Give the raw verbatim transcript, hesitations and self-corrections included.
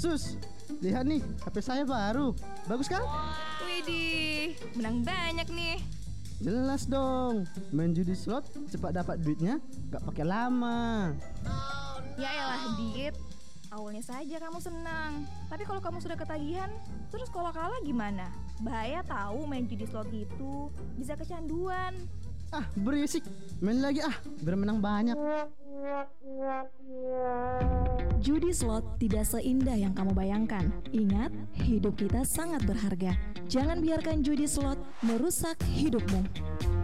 Sus, lihat nih, H P saya baru. Bagus kan? Widih, menang banyak nih. Jelas dong. Main judi slot cepat dapat duitnya, gak pakai lama. Ya elah, Dit. Awalnya saja kamu senang. Tapi kalau kamu sudah ketagihan, terus kalau kalah gimana? Bahaya tahu main judi slot itu. Bisa kecanduan. Ah, berisik. Main lagi ah, biar menang banyak. Judi slot tidak seindah yang kamu bayangkan. Ingat, hidup kita sangat berharga. Jangan biarkan judi slot merusak hidupmu.